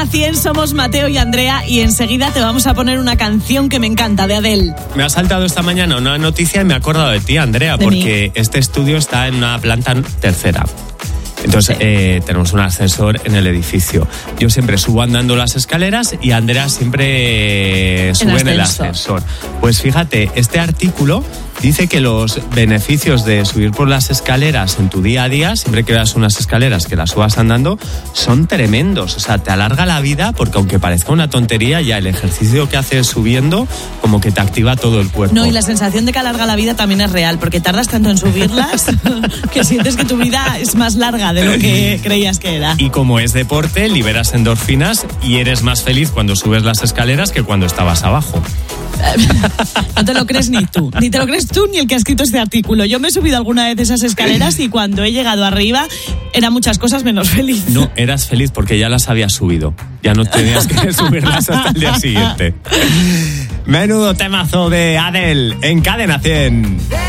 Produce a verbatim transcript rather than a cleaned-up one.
Cadena cien, somos Mateo y Andrea y enseguida te vamos a poner una canción que me encanta, de Adele. Me ha saltado esta mañana una noticia y me he acordado de ti, Andrea, ¿De porque mí? este estudio está en una planta tercera. Entonces, Sí. eh, tenemos un ascensor en el edificio. Yo siempre subo andando las escaleras y Andrea siempre eh, sube en el ascensor. Pues fíjate, este artículo dice que los beneficios de subir por las escaleras en tu día a día, siempre que veas unas escaleras que las subas andando, son tremendos. O sea, te alarga la vida porque aunque parezca una tontería, ya el ejercicio que haces subiendo como que te activa todo el cuerpo. No, y la sensación de que alarga la vida también es real, porque tardas tanto en subirlas que sientes que tu vida es más larga de lo que creías que era. Y como es deporte, liberas endorfinas y eres más feliz cuando subes las escaleras que cuando estabas abajo. No te lo crees ni tú, ni te lo crees tú ni el que ha escrito este artículo. Yo me he subido alguna vez esas escaleras y cuando he llegado arriba eran muchas cosas menos feliz. No, eras feliz porque ya las habías subido. Ya no tenías que subirlas hasta el día siguiente. Menudo temazo de Adele en Cadena cien.